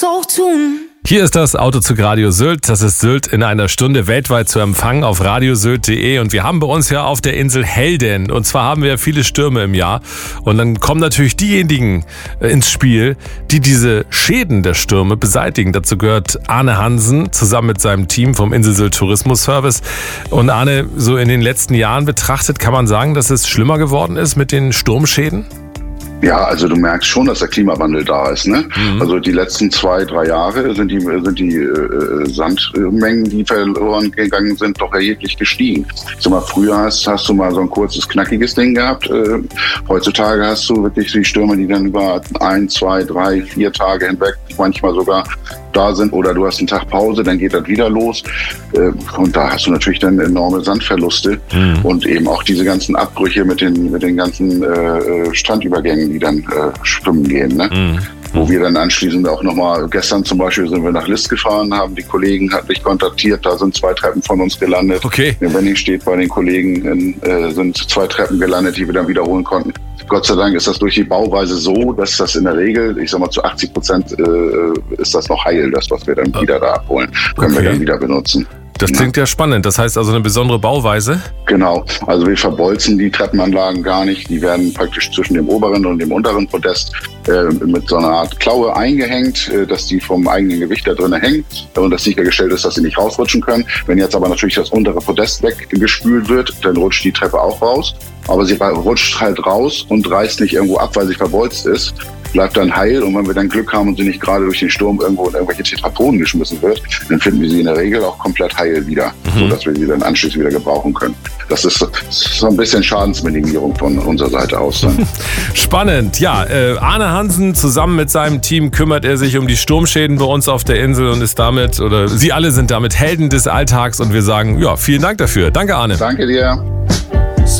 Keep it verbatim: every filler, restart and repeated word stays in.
auch tun. Hier ist das Autozug Radio Sylt. Das ist Sylt in einer Stunde weltweit zu empfangen auf radiosylt punkt de. Und wir haben bei uns ja auf der Insel Helden. Und zwar haben wir ja viele Stürme im Jahr. Und dann kommen natürlich diejenigen ins Spiel, die diese Schäden der Stürme beseitigen. Dazu gehört Arne Hansen zusammen mit seinem Team vom Insel Sylt Tourismus Service. Und Arne, so in den letzten Jahren betrachtet, kann man sagen, dass es schlimmer geworden ist mit den Sturmschäden? Ja, also du merkst schon, dass der Klimawandel da ist. Ne? Mhm. Also die letzten zwei, drei Jahre sind die, sind die äh, Sandmengen, die verloren gegangen sind, doch erheblich gestiegen. Sag mal, früher hast, hast du mal so ein kurzes, knackiges Ding gehabt. Äh, heutzutage hast du wirklich die Stürme, die dann über ein, zwei, drei, vier Tage hinweg manchmal sogar da sind. Oder du hast einen Tag Pause, dann geht das wieder los. Äh, und da hast du natürlich dann enorme Sandverluste. Mhm. Und eben auch diese ganzen Abbrüche mit den, mit den ganzen äh, Strandübergängen, die dann äh, schwimmen gehen. Ne? Mhm. Wo wir dann anschließend auch nochmal, gestern zum Beispiel sind wir nach List gefahren, haben die Kollegen, hat mich kontaktiert, da sind zwei Treppen von uns gelandet. Okay. In Wenning steht bei den Kollegen, in, äh, sind zwei Treppen gelandet, die wir dann wiederholen konnten. Gott sei Dank ist das durch die Bauweise so, dass das in der Regel, ich sag mal zu achtzig Prozent äh, ist das noch heil, das was wir dann wieder da abholen, können okay. wir dann wieder benutzen. Das klingt ja spannend. Das heißt also eine besondere Bauweise? Genau. Also wir verbolzen die Treppenanlagen gar nicht. Die werden praktisch zwischen dem oberen und dem unteren Podest äh, mit so einer Art Klaue eingehängt, äh, dass die vom eigenen Gewicht da drin hängt und dass sichergestellt ist, dass sie nicht rausrutschen können. Wenn jetzt aber natürlich das untere Podest weggespült wird, dann rutscht die Treppe auch raus. Aber sie rutscht halt raus und reißt nicht irgendwo ab, weil sie verbolzt ist. Bleibt dann heil, und wenn wir dann Glück haben und sie nicht gerade durch den Sturm irgendwo in irgendwelche Tetrapoden geschmissen wird, dann finden wir sie in der Regel auch komplett heil wieder, mhm. sodass wir sie dann anschließend wieder gebrauchen können. Das ist so ein bisschen Schadensminimierung von unserer Seite aus. Dann. Spannend. Ja, äh, Arne Hansen zusammen mit seinem Team kümmert er sich um die Sturmschäden bei uns auf der Insel und ist damit, oder sie alle sind damit Helden des Alltags, und wir sagen, ja, vielen Dank dafür. Danke, Arne. Danke dir.